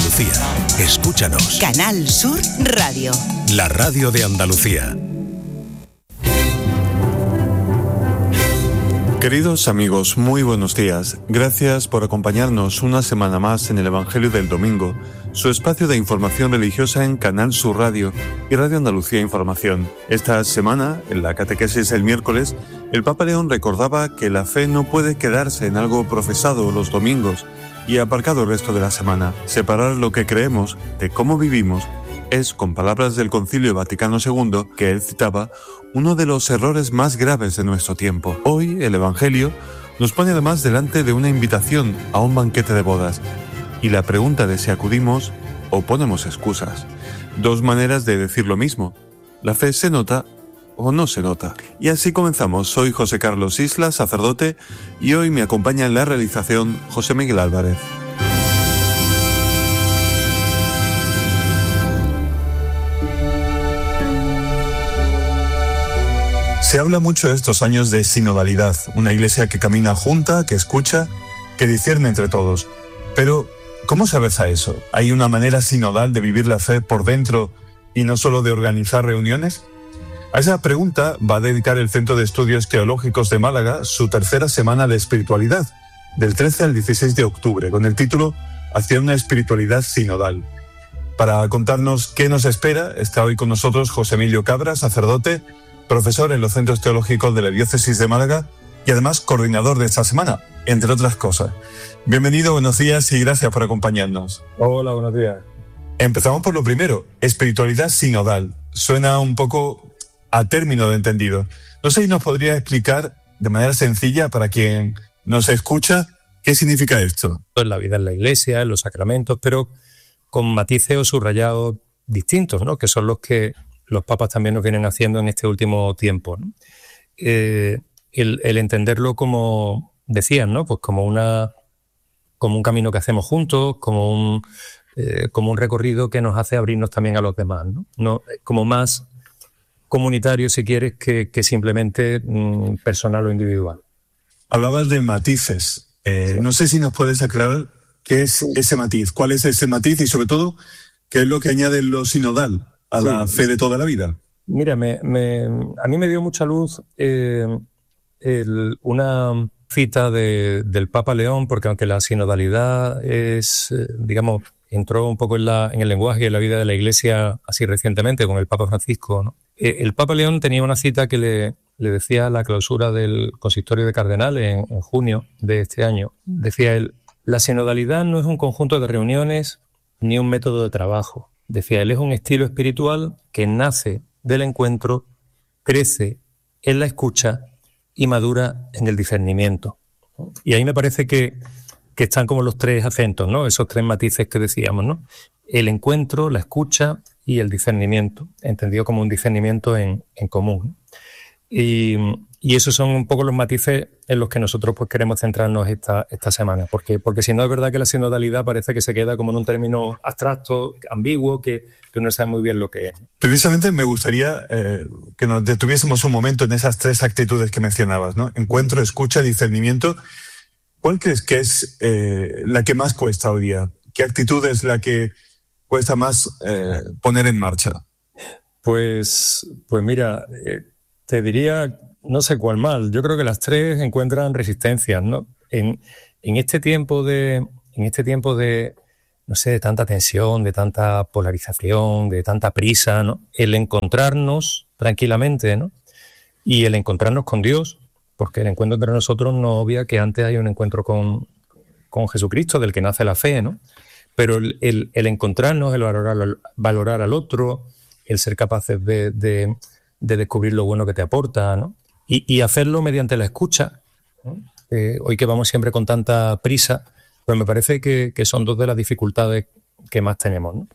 Andalucía. Escúchanos. Canal Sur Radio. La radio de Andalucía. Queridos amigos, muy buenos días. Gracias por acompañarnos una semana más en el Evangelio del Domingo, su espacio de información religiosa en Canal Sur Radio y Radio Andalucía Información. Esta semana, en la catequesis del miércoles, el Papa León recordaba que la fe no puede quedarse en algo profesado los domingos y aparcado el resto de la semana. Separar lo que creemos de cómo vivimos es, con palabras del Concilio Vaticano II, que él citaba, uno de los errores más graves de nuestro tiempo. Hoy, el Evangelio nos pone además delante de una invitación a un banquete de bodas y la pregunta de si acudimos o ponemos excusas. Dos maneras de decir lo mismo. ¿La fe se nota o no se nota? Y así comenzamos. Soy José Carlos Isla, sacerdote, y hoy me acompaña en la realización José Miguel Álvarez. Se habla mucho estos años de sinodalidad, una iglesia que camina junta, que escucha, que discierne entre todos. Pero, ¿cómo se avanza eso? ¿Hay una manera sinodal de vivir la fe por dentro y no solo de organizar reuniones? A esa pregunta va a dedicar el Centro de Estudios Teológicos de Málaga su tercera semana de espiritualidad, del 13 al 16 de octubre, con el título Hacia una espiritualidad sinodal. Para contarnos qué nos espera, está hoy con nosotros José Emilio Cabra, sacerdote, profesor en los centros teológicos de la Diócesis de Málaga y además coordinador de esta semana, entre otras cosas. Bienvenido, buenos días y gracias por acompañarnos. Hola, buenos días. Empezamos por lo primero, espiritualidad sinodal. Suena un poco a término de entendido. No sé si nos podría explicar de manera sencilla para quien nos escucha qué significa esto. En la vida en la iglesia, en los sacramentos, pero con matices o subrayados distintos, ¿no? Que son los que los papas también nos vienen haciendo en este último tiempo, ¿no? El entenderlo como decían, ¿no? Pues como un camino que hacemos juntos, como un recorrido que nos hace abrirnos también a los demás, ¿no? No, como más comunitario, si quieres, que simplemente personal o individual. Hablabas de matices. Sí. No sé si nos puedes aclarar qué es ese matiz, cuál es ese matiz y sobre todo qué es lo que añade lo sinodal a la fe de toda la vida. Mira, a mí me dio mucha luz una cita del Papa León, porque aunque la sinodalidad es, digamos, entró un poco en el lenguaje y en la vida de la Iglesia así recientemente con el Papa Francisco, ¿no? El Papa León tenía una cita que le decía a la clausura del Consistorio de Cardenales en junio de este año. Decía él: la sinodalidad no es un conjunto de reuniones ni un método de trabajo. Decía él, es un estilo espiritual que nace del encuentro, crece en la escucha y madura en el discernimiento. Y ahí me parece que están como los tres acentos, ¿no? Esos tres matices que decíamos, ¿no? El encuentro, la escucha y el discernimiento, entendido como un discernimiento en común. Y esos son un poco los matices en los que nosotros pues queremos centrarnos esta semana, porque si no es verdad que la sinodalidad parece que se queda como en un término abstracto, ambiguo, que no sabe muy bien lo que es. Precisamente me gustaría que nos detuviésemos un momento en esas tres actitudes que mencionabas, ¿no? Encuentro, escucha, discernimiento. ¿Cuál crees que es la que más cuesta hoy día? ¿Qué actitud es la que cuesta más poner en marcha? Pues mira, te diría, no sé cuál mal. Yo creo que las tres encuentran resistencias, ¿no? En este tiempo de, no sé, de tanta tensión, de tanta polarización, de tanta prisa, ¿no? El encontrarnos tranquilamente, ¿no? Y el encontrarnos con Dios, porque el encuentro entre nosotros no obvia que antes hay un encuentro con Jesucristo, del que nace la fe, ¿no? Pero el encontrarnos, el valorar al otro, el ser capaces de descubrir lo bueno que te aporta, ¿no? Y hacerlo mediante la escucha, ¿no? Hoy que vamos siempre con tanta prisa, pues me parece que son dos de las dificultades que más tenemos, ¿no?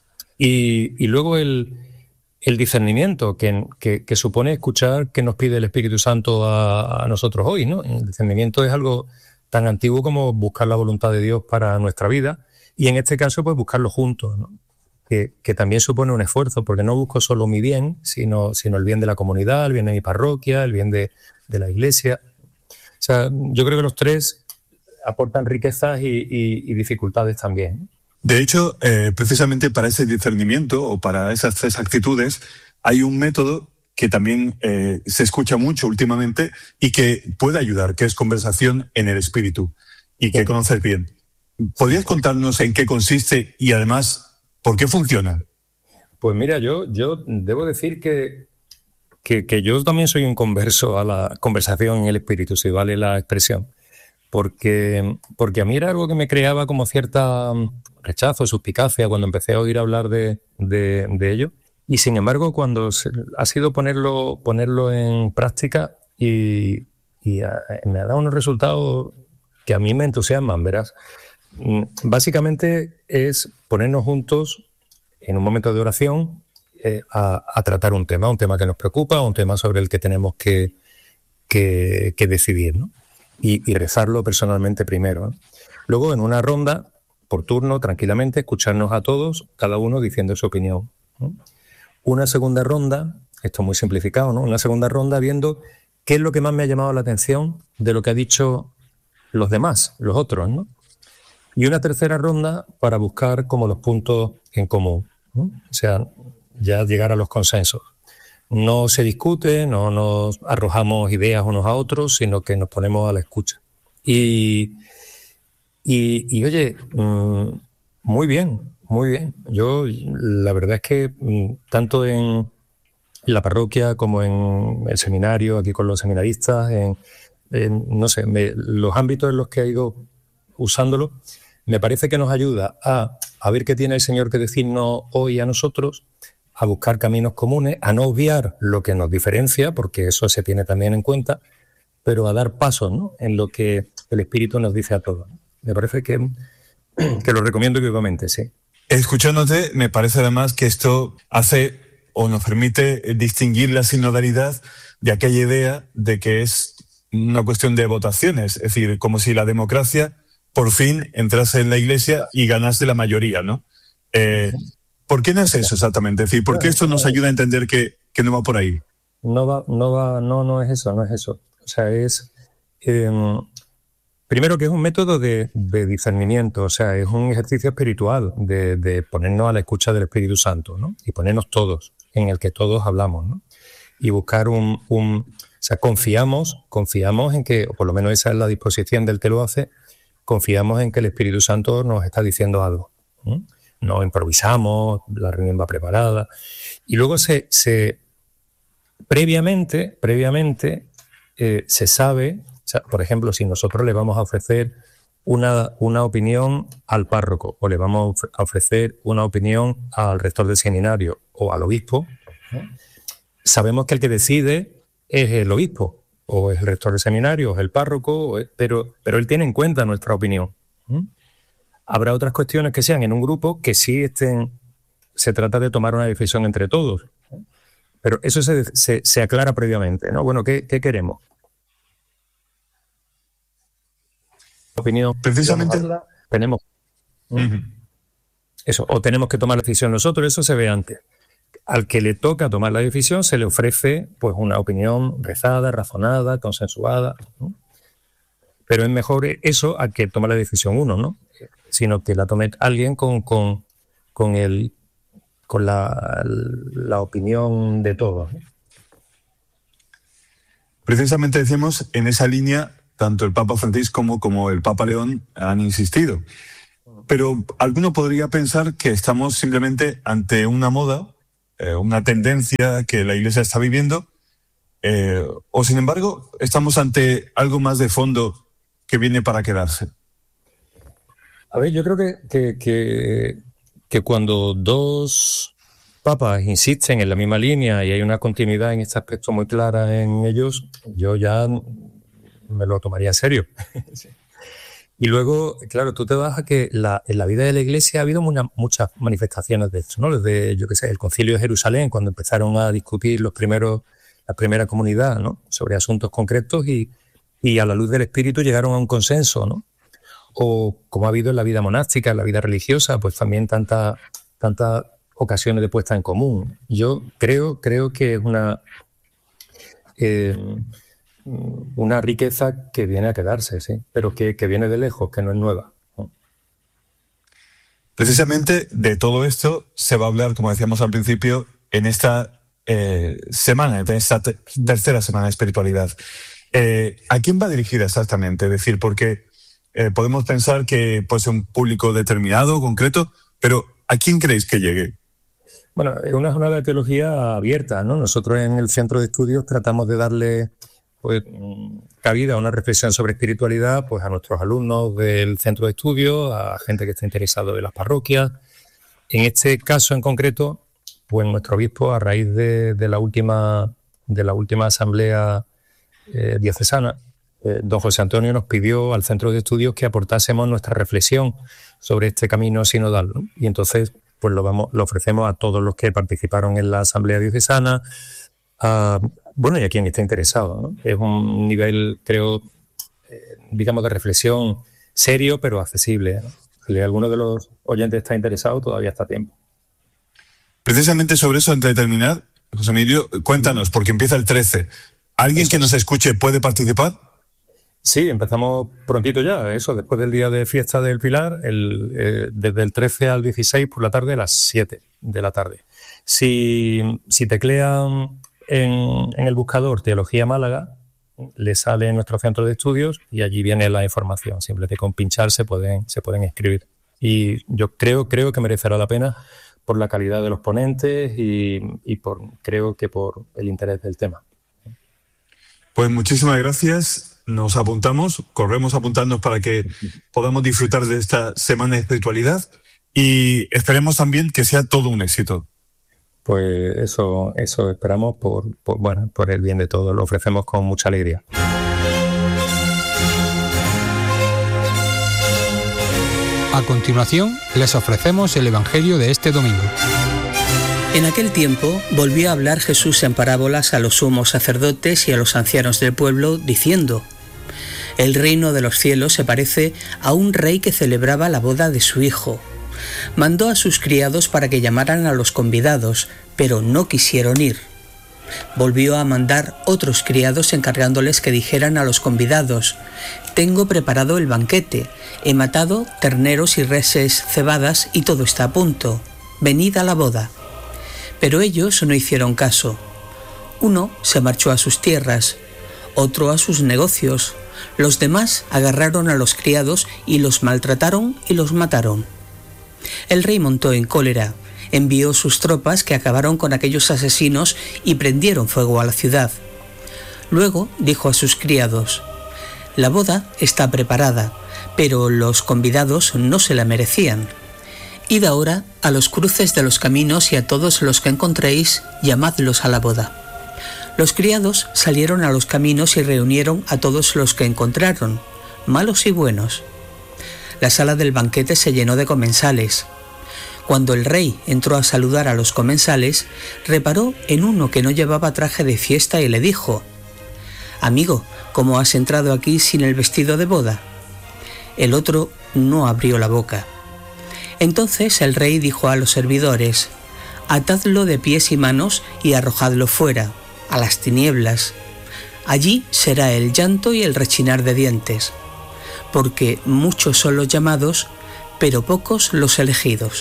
Y luego el discernimiento, que supone escuchar qué nos pide el Espíritu Santo a nosotros hoy, ¿no? El discernimiento es algo tan antiguo como buscar la voluntad de Dios para nuestra vida, y en este caso pues buscarlo juntos, ¿no? Que también supone un esfuerzo, porque no busco solo mi bien, sino el bien de la comunidad, el bien de mi parroquia, el bien de la iglesia. O sea, yo creo que los tres aportan riquezas y dificultades también. De hecho, precisamente para ese discernimiento o para esas tres actitudes hay un método que también se escucha mucho últimamente y que puede ayudar, que es conversación en el espíritu y que conoces bien. ¿Podrías contarnos en qué consiste y además por qué funciona? Pues mira, yo debo decir que yo también soy un converso a la conversación en el espíritu, si vale la expresión. Porque a mí era algo que me creaba como cierta rechazo, suspicacia cuando empecé a oír hablar de ello. Y sin embargo, cuando ha sido ponerlo en práctica y me ha dado unos resultados que a mí me entusiasman, verás. Básicamente es ponernos juntos en un momento de oración a tratar un tema que nos preocupa, un tema sobre el que tenemos que decidir, ¿no? Y rezarlo personalmente primero, ¿no? Luego, en una ronda, por turno, tranquilamente, escucharnos a todos, cada uno diciendo su opinión, ¿no? Una segunda ronda, esto es muy simplificado, ¿no? Una segunda ronda viendo qué es lo que más me ha llamado la atención de lo que ha dicho los demás, los otros, ¿no? Y una tercera ronda para buscar como los puntos en común, ¿no? O sea, ya llegar a los consensos. No se discute, no nos arrojamos ideas unos a otros, sino que nos ponemos a la escucha. Y oye, muy bien, muy bien. Yo, la verdad es que tanto en la parroquia como en el seminario, aquí con los seminaristas, no sé, los ámbitos en los que he ido usándolo, me parece que nos ayuda a ver qué tiene el Señor que decirnos hoy a nosotros, a buscar caminos comunes, a no obviar lo que nos diferencia, porque eso se tiene también en cuenta, pero a dar pasos, ¿no?, en lo que el Espíritu nos dice a todos. Me parece que lo recomiendo vivamente, sí. Escuchándote, me parece además que esto hace o nos permite distinguir la sinodalidad de aquella idea de que es una cuestión de votaciones, es decir, como si la democracia por fin entrase en la Iglesia y ganase la mayoría, ¿no? ¿Por qué no es eso exactamente? Es decir, ¿por qué esto nos ayuda a entender que no va por ahí? No es eso. O sea, es primero que es un método de discernimiento, o sea, es un ejercicio espiritual de ponernos a la escucha del Espíritu Santo, ¿no? Y ponernos todos, en el que todos hablamos, ¿no? Y buscar o sea, confiamos en que, o por lo menos esa es la disposición del que lo hace, confiamos en que el Espíritu Santo nos está diciendo algo, ¿no? No improvisamos, la reunión va preparada. Y luego previamente se sabe, o sea, por ejemplo, si nosotros le vamos a ofrecer una opinión al párroco o le vamos a ofrecer una opinión al rector del seminario o al obispo, ¿no?, sabemos que el que decide es el obispo o es el rector del seminario o es el párroco, pero él tiene en cuenta nuestra opinión, ¿no? Habrá otras cuestiones que sean en un grupo que sí se trata de tomar una decisión entre todos, ¿no? Pero eso se aclara previamente, ¿no? Bueno, ¿qué queremos? Opinión. Precisamente. Tenemos. Eso, o tenemos que tomar la decisión nosotros, eso se ve antes. Al que le toca tomar la decisión se le ofrece pues una opinión rezada, razonada, consensuada, ¿no? Pero es mejor eso a que tome la decisión uno, ¿no? Sino que la tome alguien con la opinión de todos, ¿no? Precisamente decimos, en esa línea, tanto el Papa Francisco como el Papa León han insistido. Pero alguno podría pensar que estamos simplemente ante una moda, una tendencia que la Iglesia está viviendo, o sin embargo, estamos ante algo más de fondo que viene para quedarse. A ver, yo creo que cuando dos papas insisten en la misma línea y hay una continuidad en este aspecto muy clara en ellos, yo ya me lo tomaría en serio. Sí. Y luego, claro, tú te vas a que en la vida de la Iglesia ha habido muchas manifestaciones de esto, ¿no? Desde, yo qué sé, el Concilio de Jerusalén, cuando empezaron a discutir la primera comunidad, ¿no?, sobre asuntos concretos y a la luz del Espíritu llegaron a un consenso, ¿no? O como ha habido en la vida monástica, en la vida religiosa, pues también tantas ocasiones de puesta en común. Yo creo que es una riqueza que viene a quedarse, sí, pero que viene de lejos, que no es nueva, ¿no? Precisamente de todo esto se va a hablar, como decíamos al principio, en esta semana, en esta tercera semana de espiritualidad. ¿A quién va dirigida exactamente? Es decir, porque podemos pensar que puede ser un público determinado, concreto, pero ¿a quién creéis que llegue? Bueno, es una jornada de teología abierta, ¿no? Nosotros en el Centro de Estudios tratamos de darle pues, cabida a una reflexión sobre espiritualidad pues, a nuestros alumnos del Centro de Estudios, a gente que está interesado en las parroquias. En este caso en concreto, pues nuestro obispo, a raíz de la última asamblea diocesana, don José Antonio nos pidió al Centro de Estudios que aportásemos nuestra reflexión sobre este camino sinodal, ¿no? Y entonces pues lo ofrecemos a todos los que participaron en la asamblea diocesana, y a quien esté interesado, ¿no? Es un nivel, creo, digamos, de reflexión serio, pero accesible, ¿no? Si alguno de los oyentes está interesado, todavía está a tiempo. Precisamente sobre eso, antes de terminar, José Emilio, cuéntanos, porque empieza el 13. ¿Alguien que nos escuche puede participar? Sí, empezamos prontito ya, después del día de fiesta del Pilar, desde el 13 al 16 por la tarde a las 7 de la tarde. Si teclean en el buscador Teología Málaga, le sale en nuestro centro de estudios y allí viene la información. Simplemente con pinchar se pueden inscribir. Y yo creo que merecerá la pena por la calidad de los ponentes y creo que por el interés del tema. Pues muchísimas gracias. Nos apuntamos, corremos a apuntarnos para que podamos disfrutar de esta semana de espiritualidad y esperemos también que sea todo un éxito. Pues eso esperamos por el bien de todos, lo ofrecemos con mucha alegría. A continuación, les ofrecemos el Evangelio de este domingo. En aquel tiempo volvió a hablar Jesús en parábolas a los sumos sacerdotes y a los ancianos del pueblo, diciendo: El reino de los cielos se parece a un rey que celebraba la boda de su hijo. Mandó a sus criados para que llamaran a los convidados, pero no quisieron ir. Volvió a mandar otros criados encargándoles que dijeran a los convidados: Tengo preparado el banquete, he matado terneros y reses cebadas y todo está a punto. Venid a la boda. Pero ellos no hicieron caso. Uno se marchó a sus tierras, otro a sus negocios. Los demás agarraron a los criados y los maltrataron y los mataron. El rey montó en cólera, envió sus tropas que acabaron con aquellos asesinos y prendieron fuego a la ciudad. Luego dijo a sus criados: La boda está preparada, pero los convidados no se la merecían. Id ahora a los cruces de los caminos y a todos los que encontréis, llamadlos a la boda. Los criados salieron a los caminos y reunieron a todos los que encontraron, malos y buenos. La sala del banquete se llenó de comensales. Cuando el rey entró a saludar a los comensales, reparó en uno que no llevaba traje de fiesta y le dijo: Amigo, ¿cómo has entrado aquí sin el vestido de boda? El otro no abrió la boca. Entonces el rey dijo a los servidores: Atadlo de pies y manos y arrojadlo fuera, a las tinieblas. Allí será el llanto y el rechinar de dientes, porque muchos son los llamados, pero pocos los elegidos.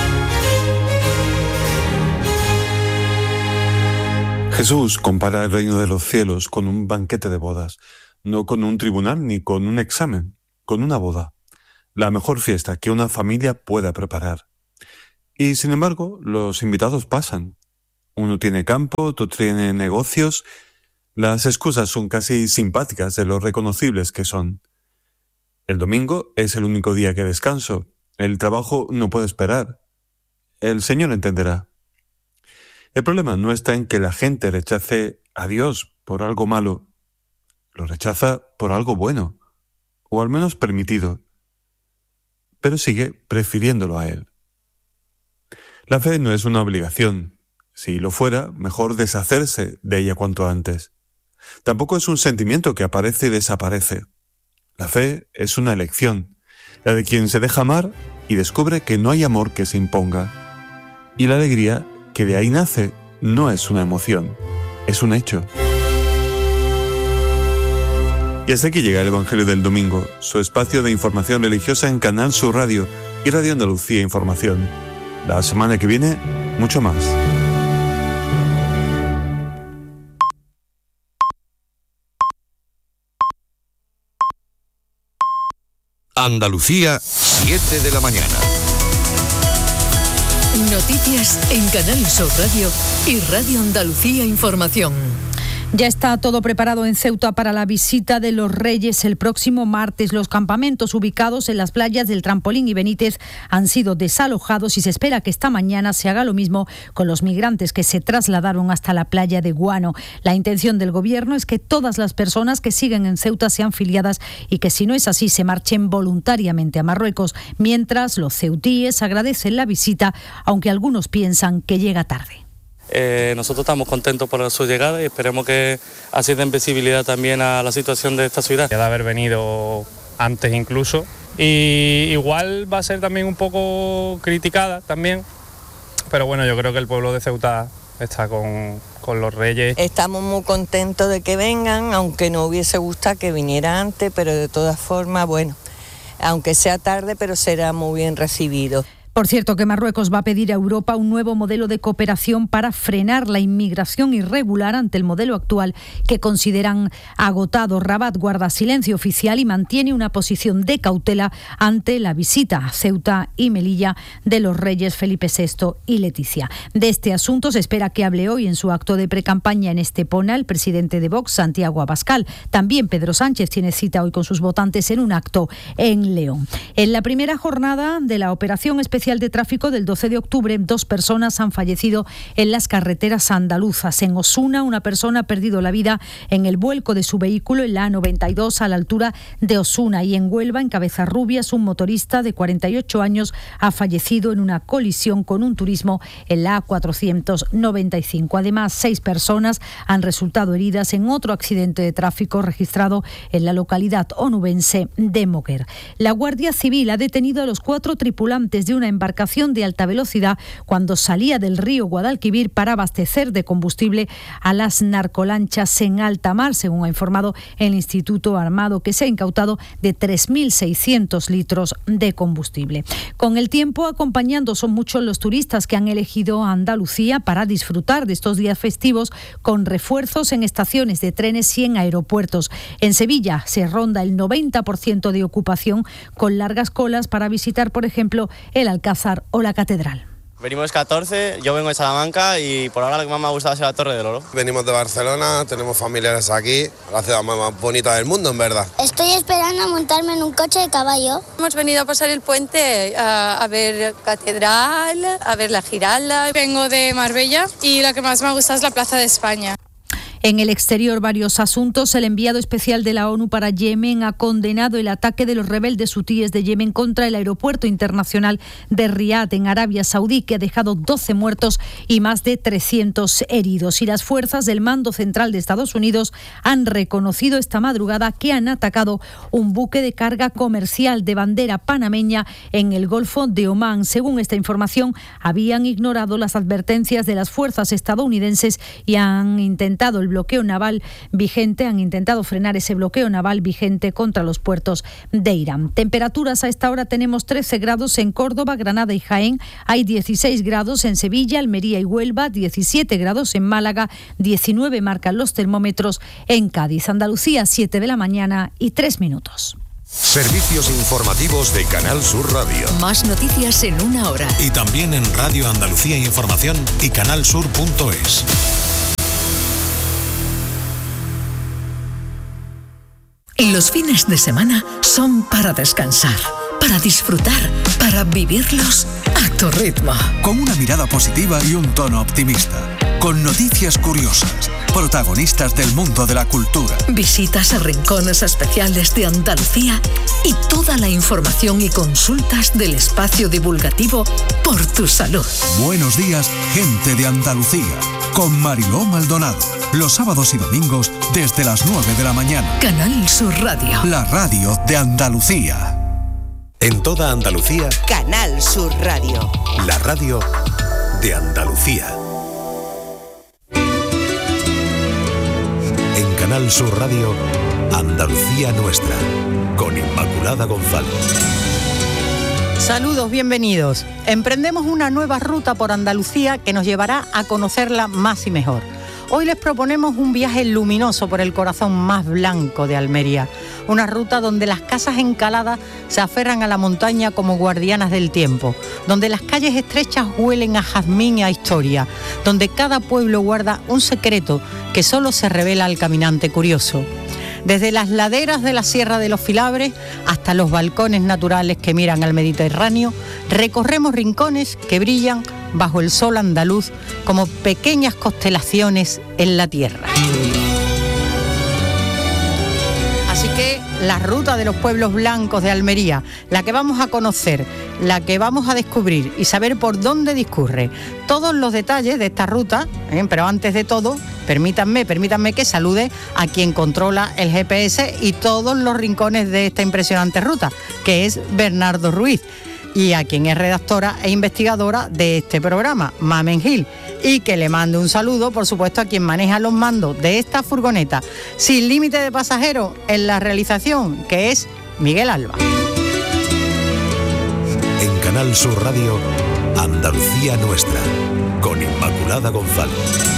Jesús compara el reino de los cielos con un banquete de bodas, no con un tribunal ni con un examen, con una boda, la mejor fiesta que una familia pueda preparar. Y sin embargo, los invitados pasan. Uno tiene campo, otro tiene negocios. Las excusas son casi simpáticas de lo reconocibles que son. El domingo es el único día que descanso. El trabajo no puede esperar. El Señor entenderá. El problema no está en que la gente rechace a Dios por algo malo. Lo rechaza por algo bueno, o al menos permitido, pero sigue prefiriéndolo a Él. La fe no es una obligación. Si lo fuera, mejor deshacerse de ella cuanto antes. Tampoco es un sentimiento que aparece y desaparece. La fe es una elección, la de quien se deja amar y descubre que no hay amor que se imponga. Y la alegría que de ahí nace no es una emoción, es un hecho. Y hasta aquí llega el Evangelio del Domingo, su espacio de información religiosa en Canal Sur Radio y Radio Andalucía Información. La semana que viene, mucho más. Andalucía, 7 de la mañana. Noticias en Canal Sur Radio y Radio Andalucía Información. Ya está todo preparado en Ceuta para la visita de los Reyes el próximo martes. Los campamentos ubicados en las playas del Trampolín y Benítez han sido desalojados y se espera que esta mañana se haga lo mismo con los migrantes que se trasladaron hasta la playa de Guano. La intención del Gobierno es que todas las personas que siguen en Ceuta sean filiadas y que, si no es así, se marchen voluntariamente a Marruecos, mientras los ceutíes agradecen la visita, aunque algunos piensan que llega tarde. Nosotros estamos contentos por su llegada y esperemos que así den visibilidad también a la situación de esta ciudad. De haber venido antes incluso, y igual va a ser también un poco criticada también, pero bueno, yo creo que el pueblo de Ceuta está con los Reyes. Estamos muy contentos de que vengan, aunque nos hubiese gustado que viniera antes, pero de todas formas, bueno, aunque sea tarde, pero será muy bien recibido. Por cierto, que Marruecos va a pedir a Europa un nuevo modelo de cooperación para frenar la inmigración irregular ante el modelo actual que consideran agotado. Rabat guarda silencio oficial y mantiene una posición de cautela ante la visita a Ceuta y Melilla de los reyes Felipe VI y Leticia. De este asunto se espera que hable hoy en su acto de precampaña en Estepona el presidente de Vox, Santiago Abascal. También Pedro Sánchez tiene cita hoy con sus votantes en un acto en León. En la primera jornada de la operación especial de tráfico del 12 de octubre, 2 personas han fallecido en las carreteras andaluzas. En Osuna, una persona ha perdido la vida en el vuelco de su vehículo en la A92 a la altura de Osuna, y en Huelva, en Cabezarrubias, un motorista de 48 años ha fallecido en una colisión con un turismo en la A495. Además, 6 personas han resultado heridas en otro accidente de tráfico registrado en la localidad onubense de Moguer. La Guardia Civil ha detenido a los 4 tripulantes de una embarcación de alta velocidad cuando salía del río Guadalquivir para abastecer de combustible a las narcolanchas en alta mar, según ha informado el Instituto Armado, que se ha incautado de 3.600 litros de combustible. Con el tiempo acompañando, son muchos los turistas que han elegido Andalucía para disfrutar de estos días festivos, con refuerzos en estaciones de trenes y en aeropuertos. En Sevilla se ronda el 90% de ocupación, con largas colas para visitar, por ejemplo, el Alcázar o la Catedral. Venimos 14, yo vengo de Salamanca y por ahora lo que más me ha gustado es la Torre del Oro. Venimos de Barcelona, tenemos familiares aquí, la ciudad más bonita del mundo, en verdad. Estoy esperando a montarme en un coche de caballo. Hemos venido a pasar el puente a ver Catedral, a ver la Giralda. Vengo de Marbella y lo que más me gusta es la Plaza de España. En el exterior, varios asuntos. El enviado especial de la ONU para Yemen ha condenado el ataque de los rebeldes hutíes de Yemen contra el aeropuerto internacional de Riad, en Arabia Saudí, que ha dejado 12 muertos y más de 300 heridos. Y las fuerzas del Mando Central de Estados Unidos han reconocido esta madrugada que han atacado un buque de carga comercial de bandera panameña en el Golfo de Omán. Según esta información, habían ignorado las advertencias de las fuerzas estadounidenses y han intentado frenar ese bloqueo naval vigente contra los puertos de Irán. Temperaturas: a esta hora tenemos 13 grados en Córdoba, Granada y Jaén, hay 16 grados en Sevilla, Almería y Huelva, 17 grados en Málaga, 19 marcan los termómetros en Cádiz. Andalucía, 7 de la mañana y 3 minutos. Servicios informativos de Canal Sur Radio. Más noticias en una hora. Y también en Radio Andalucía Información y canalsur.es. Los fines de semana son para descansar, para disfrutar, para vivirlos a tu ritmo. Con una mirada positiva y un tono optimista. Con noticias curiosas, protagonistas del mundo de la cultura. Visitas a rincones especiales de Andalucía y toda la información y consultas del espacio divulgativo Por tu Salud. Buenos días, gente de Andalucía. Con Mariló Maldonado. Los sábados y domingos desde las 9 de la mañana. Canal Sur Radio. La radio de Andalucía. En toda Andalucía, Canal Sur Radio. La radio de Andalucía. En Canal Sur Radio, Andalucía Nuestra, con Inmaculada Gonzalo. Saludos, bienvenidos. Emprendemos una nueva ruta por Andalucía que nos llevará a conocerla más y mejor. Hoy les proponemos un viaje luminoso por el corazón más blanco de Almería. Una ruta donde las casas encaladas se aferran a la montaña como guardianas del tiempo. Donde las calles estrechas huelen a jazmín y a historia. Donde cada pueblo guarda un secreto que solo se revela al caminante curioso. Desde las laderas de la Sierra de los Filabres hasta los balcones naturales que miran al Mediterráneo, recorremos rincones que brillan bajo el sol andaluz como pequeñas constelaciones en la tierra. Así que la ruta de los pueblos blancos de Almería, la que vamos a conocer, la que vamos a descubrir y saber por dónde discurre. Todos los detalles de esta ruta, pero antes de todo, permítanme que salude a quien controla el GPS y todos los rincones de esta impresionante ruta, que es Bernardo Ruiz, y a quien es redactora e investigadora de este programa, Mamen Gil, y que le mande un saludo, por supuesto, a quien maneja los mandos de esta furgoneta sin límite de pasajeros en la realización, que es Miguel Alba. En Canal Sur Radio, Andalucía Nuestra, con Inmaculada González.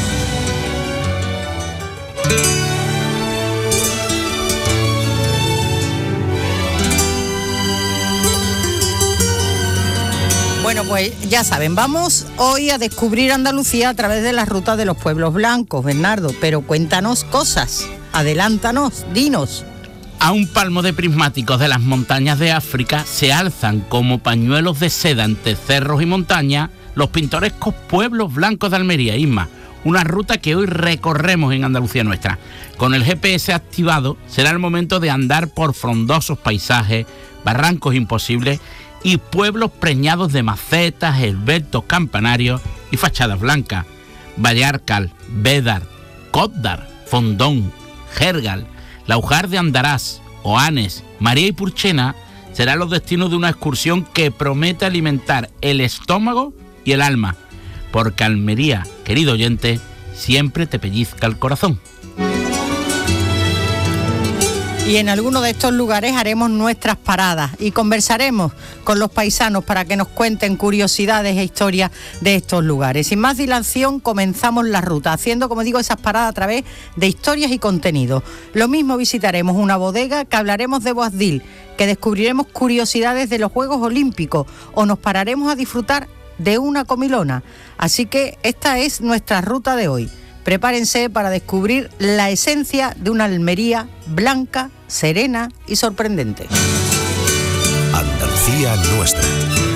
Bueno, pues ya saben, vamos hoy a descubrir Andalucía a través de las rutas de los pueblos blancos, Bernardo, pero cuéntanos cosas, adelántanos, dinos. A un palmo de prismáticos de las montañas de África se alzan como pañuelos de seda entre cerros y montañas los pintorescos pueblos blancos de Almería, Isma. Una ruta que hoy recorremos en Andalucía Nuestra. Con el GPS activado será el momento de andar por frondosos paisajes, barrancos imposibles y pueblos preñados de macetas, esbeltos campanarios y fachadas blancas. Vallarcal, Bédar, Cótdar, Fondón, Jergal, Laujar de Andarás, Oanes, María y Purchena serán los destinos de una excursión que promete alimentar el estómago y el alma, porque Almería, querido oyente, siempre te pellizca el corazón. Y en alguno de estos lugares haremos nuestras paradas y conversaremos con los paisanos para que nos cuenten curiosidades e historias de estos lugares. Sin más dilación, comenzamos la ruta, haciendo, como digo, esas paradas a través de historias y contenidos. Lo mismo visitaremos una bodega, que hablaremos de Boabdil, que descubriremos curiosidades de los Juegos Olímpicos o nos pararemos a disfrutar de una comilona. Así que esta es nuestra ruta de hoy. Prepárense para descubrir la esencia de una Almería blanca, serena y sorprendente. Andalucía Nuestra.